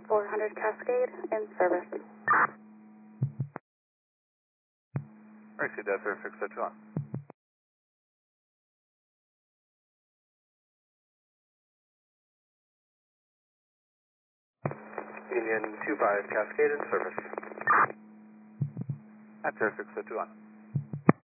400 Cascade in service. Received that 0602 on. Union 25 Cascade in service. That's 0602 on.